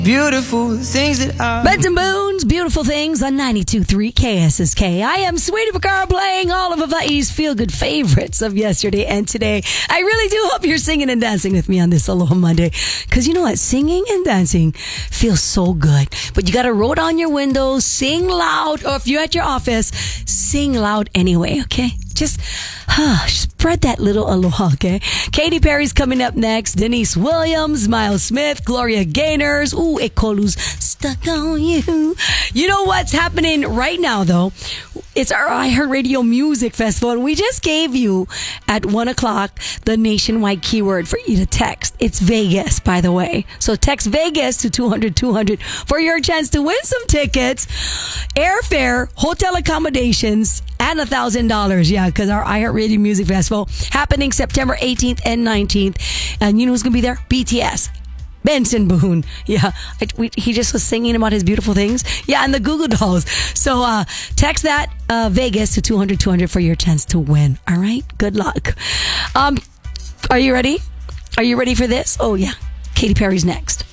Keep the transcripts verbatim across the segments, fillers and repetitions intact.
Beautiful things that are. Beds and Boons, Beautiful Things on ninety-two point three K S S K. I am Sweetie Bacar playing all of Hawaii's feel-good favorites of yesterday and today. I really do hope you're singing and dancing with me on this Aloha Monday. Because you know what? Singing and dancing feels so good. But you got to roll down your windows, sing loud, or if you're at your office, sing loud anyway, okay? Just huh, spread that little aloha, okay? Katy Perry's coming up next. Denise Williams, Miles Smith, Gloria Gaynors. Ooh, Ekolu's Stuck on You. You know what's happening right now, though? It's our iHeartRadio Music Festival, and we just gave you at one o'clock the nationwide keyword for you to text. It's Vegas, by the way. So text Vegas to two hundred two hundred for your chance to win some tickets, airfare, hotel accommodations, and a thousand dollars. Yeah, because our iHeartRadio Music Festival happening September eighteenth and nineteenth. And you know who's going to be there? B T S. Benson Boone. Yeah, I, we, he just was singing about his beautiful things. Yeah, and the Goo Goo Dolls. So uh, text that uh, Vegas to two hundred two hundred for your chance to win. All right? Good luck. Um, are you ready? Are you ready for this? Oh, yeah. Katy Perry's next.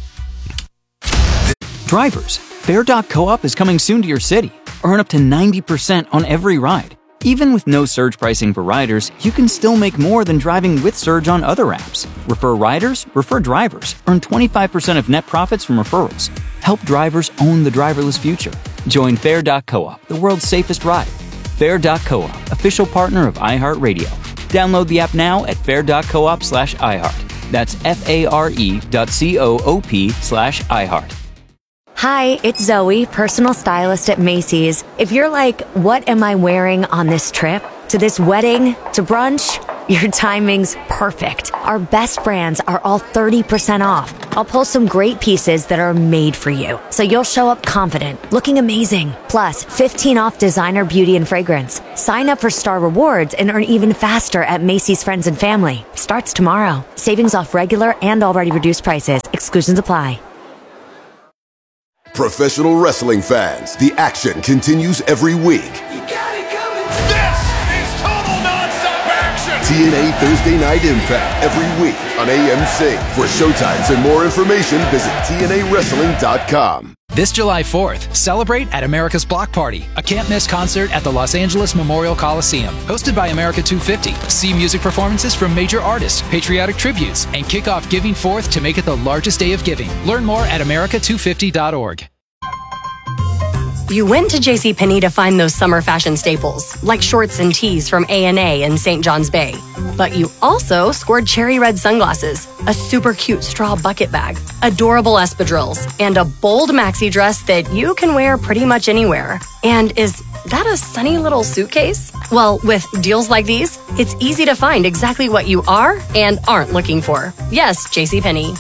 Drivers, Fare dot coop is coming soon to your city. Earn up to ninety percent on every ride. Even with no surge pricing for riders, you can still make more than driving with Surge on other apps. Refer riders, refer drivers. Earn twenty-five percent of net profits from referrals. Help drivers own the driverless future. Join Fare dot coop, the world's safest ride. Fare dot coop, official partner of iHeartRadio. Download the app now at fare dot coop slash iHeart. That's F-A-R-E dot C-O-O-P slash iHeart. Hi, it's Zoe, personal stylist at Macy's. If you're like, what am I wearing on this trip? To this wedding? To brunch? Your timing's perfect. Our best brands are all thirty percent off. I'll pull some great pieces that are made for you, so you'll show up confident, looking amazing. Plus, fifteen off designer beauty and fragrance. Sign up for Star Rewards and earn even faster at Macy's Friends and Family. Starts tomorrow. Savings off regular and already reduced prices. Exclusions apply. Professional wrestling fans, the action continues every week. You got it coming. This is total nonstop action. T N A Thursday Night Impact every week on A M C. For showtimes and more information, visit T N A wrestling dot com. This July fourth, celebrate at America's Block Party, a can't-miss concert at the Los Angeles Memorial Coliseum. Hosted by America two fifty. See music performances from major artists, patriotic tributes, and kick off Giving Forth to make it the largest day of giving. Learn more at America two fifty dot org. You went to JCPenney to find those summer fashion staples, like shorts and tees from A and A in Saint John's Bay. But you also scored cherry red sunglasses, a super cute straw bucket bag, adorable espadrilles, and a bold maxi dress that you can wear pretty much anywhere. And is that a sunny little suitcase? Well, with deals like these, it's easy to find exactly what you are and aren't looking for. Yes, JCPenney.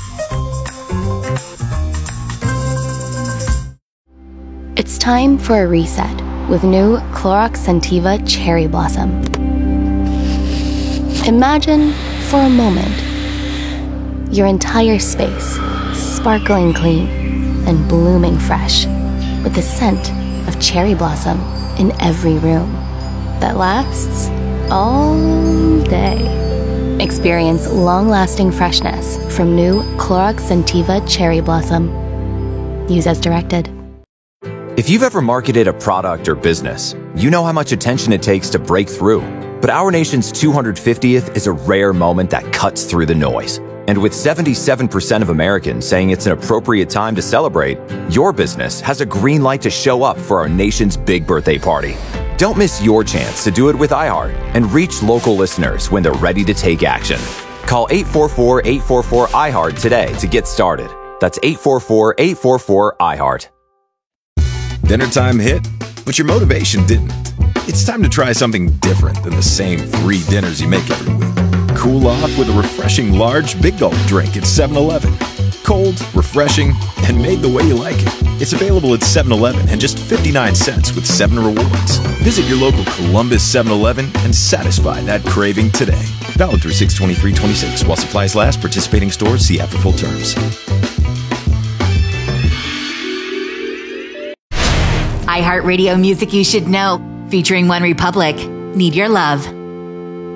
It's time for a reset with new Clorox Scentiva Cherry Blossom. Imagine, for a moment, your entire space sparkling clean and blooming fresh with the scent of cherry blossom in every room that lasts all day. Experience long-lasting freshness from new Clorox Scentiva Cherry Blossom. Use as directed. If you've ever marketed a product or business, you know how much attention it takes to break through. But our nation's two hundred fiftieth is a rare moment that cuts through the noise. And with seventy-seven percent of Americans saying it's an appropriate time to celebrate, your business has a green light to show up for our nation's big birthday party. Don't miss your chance to do it with iHeart and reach local listeners when they're ready to take action. Call eight four four, eight four four, iHeart today to get started. That's eight four four, eight four four, iHeart. Dinner time hit, but your motivation didn't. It's time to try something different than the same three dinners you make every week. Cool off with a refreshing large Big Gulp drink at seven eleven. Cold, refreshing, and made the way you like it. It's available at seven eleven and just fifty-nine cents with seven rewards. Visit your local Columbus seven eleven and satisfy that craving today. Valid through six twenty-three twenty-six while supplies last. Participating stores, see app for full terms. iHeartRadio Music You Should Know, featuring One Republic, Need Your Love.